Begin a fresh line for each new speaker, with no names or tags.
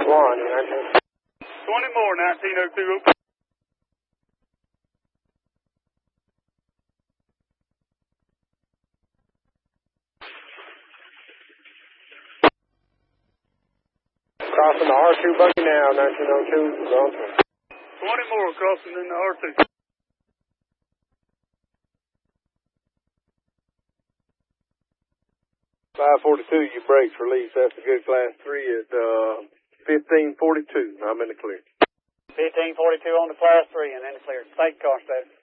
20 more, 1902.
Crossing the R2 buggy now, 1902.
20 more crossing in the R2.
542, your brakes release. That's a good class 3 at 1542. I'm in the clear.
1542 on the class 3 and in the clear. Thank you, Car Station.